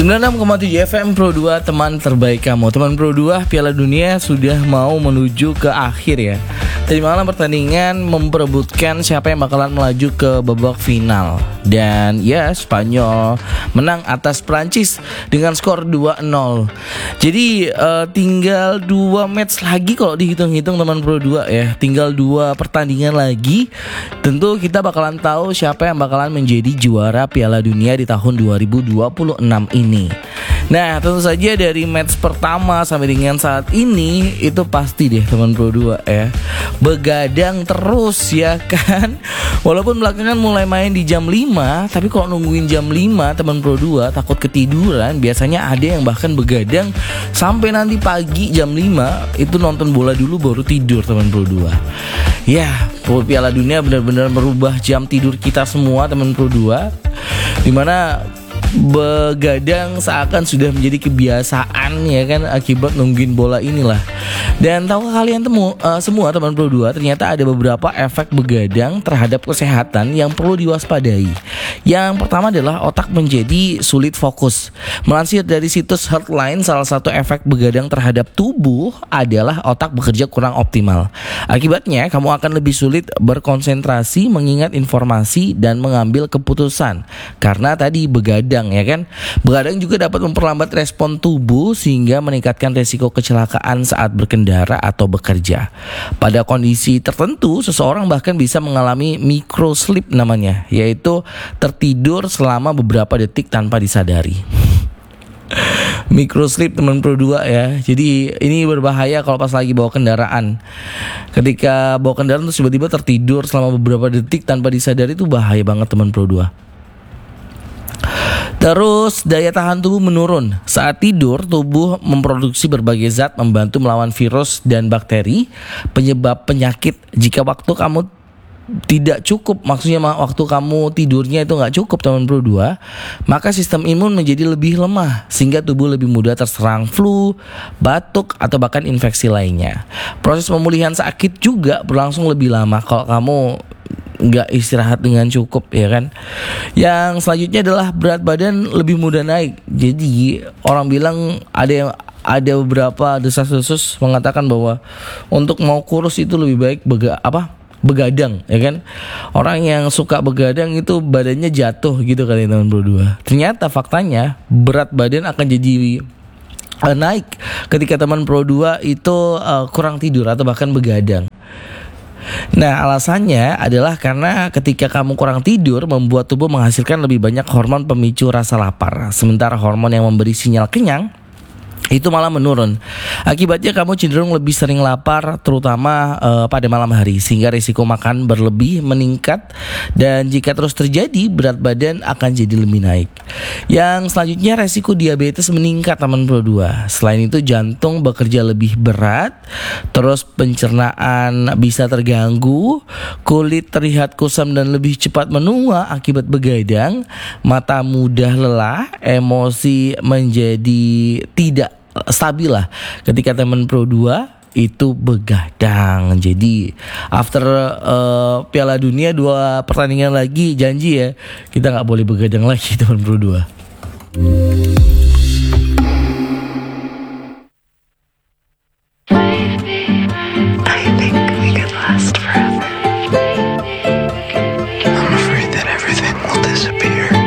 96,7 FM Pro 2, teman terbaik kamu. Teman Pro 2, Piala Dunia sudah mau menuju ke akhir ya. Tadi malam pertandingan memperebutkan siapa yang bakalan melaju ke babak final. Dan ya, Spanyol menang atas Prancis dengan skor 2-0. Jadi tinggal 2 match lagi kalau dihitung-hitung teman Pro 2 ya. Tinggal 2 pertandingan lagi. Tentu kita bakalan tahu siapa yang bakalan menjadi juara Piala Dunia di tahun 2026 ini. Nah, tentu saja dari match pertama sampai dengan saat ini itu pasti deh teman Pro 2 ya, begadang terus ya kan. Walaupun belakangan mulai main di jam 5, tapi kalau nungguin jam 5 teman Pro 2 takut ketiduran. Biasanya ada yang bahkan begadang sampai nanti pagi jam 5 itu nonton bola dulu baru tidur teman Pro 2. Ya, Piala Dunia benar-benar merubah jam tidur kita semua teman Pro 2, dimana begadang seakan sudah menjadi kebiasaan ya kan, akibat nungguin bola inilah. Dan tahukah kalian semua teman Pro 2, ternyata ada beberapa efek begadang terhadap kesehatan yang perlu diwaspadai. Yang pertama adalah otak menjadi sulit fokus. Melansir dari situs Heartline, salah satu efek begadang terhadap tubuh adalah otak bekerja kurang optimal. Akibatnya kamu akan lebih sulit berkonsentrasi, mengingat informasi dan mengambil keputusan karena tadi begadang ya kan. Begadang juga dapat memperlambat respon tubuh sehingga meningkatkan resiko kecelakaan saat berkendara atau bekerja. Pada kondisi tertentu, seseorang bahkan bisa mengalami microsleep namanya, yaitu tertidur selama beberapa detik tanpa disadari. Microsleep teman Pro 2 ya. Jadi ini berbahaya kalau pas lagi bawa kendaraan. Ketika bawa kendaraan terus tiba-tiba tertidur selama beberapa detik tanpa disadari, itu bahaya banget teman Pro 2. Terus daya tahan tubuh menurun. Saat tidur, tubuh memproduksi berbagai zat membantu melawan virus dan bakteri penyebab penyakit. Jika waktu kamu tidak cukup, maksudnya waktu kamu tidurnya itu gak cukup teman Pro 2, maka sistem imun menjadi lebih lemah sehingga tubuh lebih mudah terserang flu, batuk, atau bahkan infeksi lainnya. Proses pemulihan sakit juga berlangsung lebih lama kalau kamu nggak istirahat dengan cukup ya kan. Yang selanjutnya adalah berat badan lebih mudah naik. Jadi orang bilang ada beberapa desas-desus mengatakan bahwa untuk mau kurus itu lebih baik begadang ya kan. Orang yang suka begadang itu badannya jatuh gitu kali teman Pro 2. Ternyata faktanya berat badan akan jadi naik ketika teman Pro 2 itu kurang tidur atau bahkan begadang. Nah, alasannya adalah karena ketika kamu kurang tidur membuat tubuh menghasilkan lebih banyak hormon pemicu rasa lapar, sementara hormon yang memberi sinyal kenyang itu malah menurun. Akibatnya kamu cenderung lebih sering lapar, terutama pada malam hari, sehingga risiko makan berlebih meningkat. Dan jika terus terjadi, berat badan akan jadi lebih naik. Yang selanjutnya, risiko diabetes meningkat teman Pro 2. Selain itu, jantung bekerja lebih berat, terus pencernaan bisa terganggu, kulit terlihat kusam dan lebih cepat menua akibat begadang, mata mudah lelah, emosi menjadi tidak stabil lah ketika teman Pro 2 itu begadang. Jadi after Piala Dunia 2 pertandingan lagi, janji ya kita gak boleh begadang lagi teman Pro 2.